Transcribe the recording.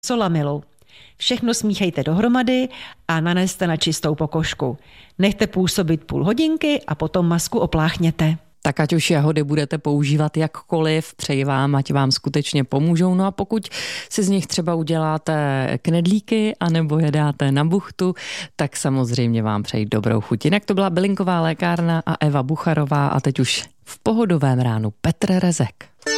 solamilu. Všechno smíchejte dohromady a naneste na čistou pokožku. Nechte působit půl hodinky a potom masku opláchněte. Tak ať už jahody budete používat jakkoliv, přeji vám, ať vám skutečně pomůžou. No a pokud si z nich třeba uděláte knedlíky anebo je dáte na buchtu, tak samozřejmě vám přeji dobrou chuť. Jinak to byla bylinková lékárna a Eva Bucharová a teď už v pohodovém ránu Petr Rezek.